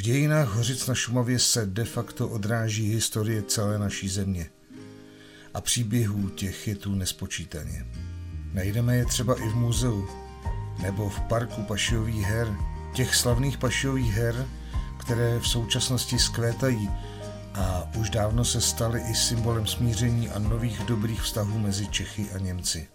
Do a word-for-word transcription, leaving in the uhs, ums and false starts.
dějinách Hořic na Šumavě se de facto odráží historie celé naší země. A příběhů těch je tu nespočítaně. Najdeme je třeba i v muzeu, nebo v parku Pašiových her, těch slavných Pašiových her, které v současnosti zkvétají a už dávno se staly i symbolem smíření a nových dobrých vztahů mezi Čechy a Němci.